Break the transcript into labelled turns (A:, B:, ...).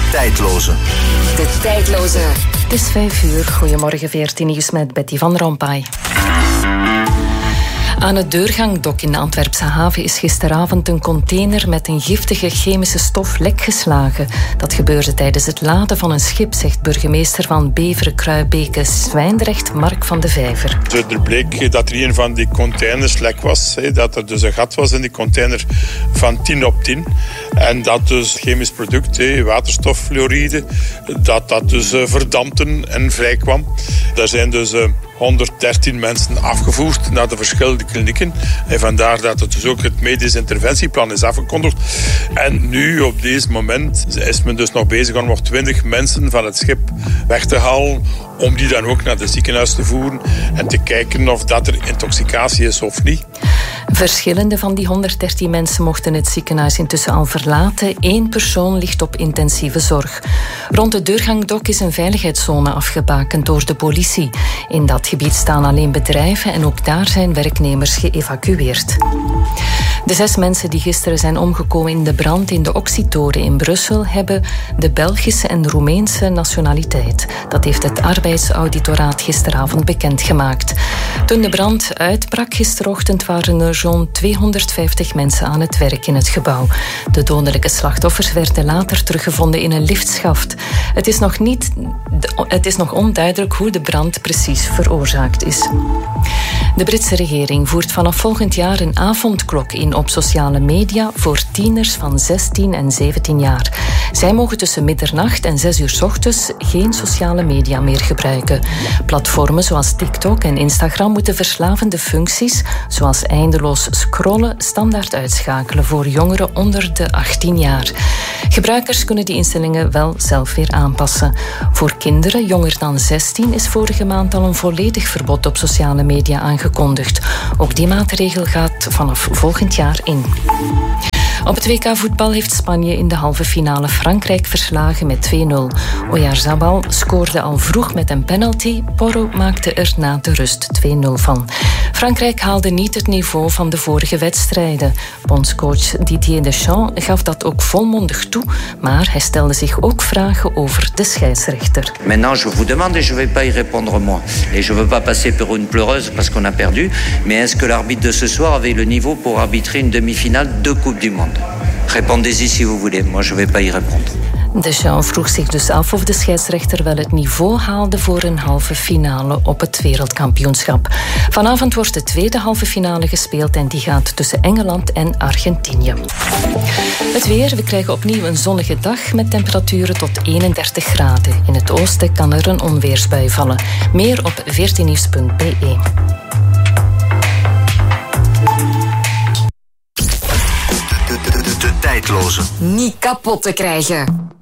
A: tijdloze.
B: De tijdloze.
C: Het is 5:00. Goedemorgen, 14 nieuws met Betty van Rompuy. Aan het deurgangdok in de Antwerpse haven is gisteravond een container met een giftige chemische stof lek geslagen. Dat gebeurde tijdens het laden van een schip, zegt burgemeester van Beveren-Kruibeke-Zwijndrecht, Mark van de Vijver.
D: Er bleek dat er een van die containers lek was. Dat er dus een gat was in die container van 10 op 10. En dat dus chemisch product, waterstoffluoride, dat dus verdampte en vrijkwam. Daar zijn dus 113 mensen afgevoerd naar de verschillende klinieken. En vandaar dat het dus ook het medisch interventieplan is afgekondigd. En nu, op deze moment, is men dus nog bezig om nog 20 mensen van het schip weg te halen, om die dan ook naar het ziekenhuis te voeren en te kijken of dat er intoxicatie is of niet.
C: Verschillende van die 113 mensen mochten het ziekenhuis intussen al verlaten. 1 persoon ligt op intensieve zorg. Rond het deurgangdok is een veiligheidszone afgebakend door de politie. In dat gebied staan alleen bedrijven en ook daar zijn werknemers geëvacueerd. De 6 mensen die gisteren zijn omgekomen in de brand in de Oxytoren in Brussel hebben de Belgische en Roemeense nationaliteit. Dat heeft het arbeidsauditoraat gisteravond bekendgemaakt. Toen de brand uitbrak gisterochtend waren er zo'n 250 mensen aan het werk in het gebouw. De dodelijke slachtoffers werden later teruggevonden in een liftschacht. Het is nog onduidelijk hoe de brand precies veroorzaakt is. De Britse regering voert vanaf volgend jaar een avondklok in op sociale media voor tieners van 16 en 17 jaar. Zij mogen tussen middernacht en 6 uur 's ochtends geen sociale media meer gebruiken. Platformen zoals TikTok en Instagram moeten verslavende functies, zoals eindeloos scrollen, standaard uitschakelen voor jongeren onder de 18 jaar. Gebruikers kunnen die instellingen wel zelf weer aanpassen. Voor kinderen jonger dan 16 is vorige maand al een volledig verbod op sociale media aangekondigd. Ook die maatregel gaat vanaf volgend jaar in. Op het WK voetbal heeft Spanje in de halve finale Frankrijk verslagen met 2-0. Oyarzabal scoorde al vroeg met een penalty. Porro maakte er na de rust 2-0 van. Frankrijk haalde niet het niveau van de vorige wedstrijden. Bondscoach Didier Deschamps gaf dat ook volmondig toe, maar hij stelde zich ook vragen over de scheidsrechter.
E: Maintenant, je vous demande et je vais pas y répondre moi. Et je veux pas passer pour une pleureuse parce qu'on a perdu, mais est-ce que l'arbitre de ce soir avait le niveau pour arbitrer une demi-finale de Coupe du Monde? Répondez-y si vous voulez, moi je vais pas y répondre.
C: Deschamps vroeg zich dus af of de scheidsrechter wel het niveau haalde voor een halve finale op het wereldkampioenschap. Vanavond wordt de tweede halve finale gespeeld en die gaat tussen Engeland en Argentinië. Het weer, we krijgen opnieuw een zonnige dag met temperaturen tot 31 graden. In het oosten kan er een onweersbui vallen. Meer op 14nieuws.be.
A: De tijdloze.
B: Niet kapot te krijgen.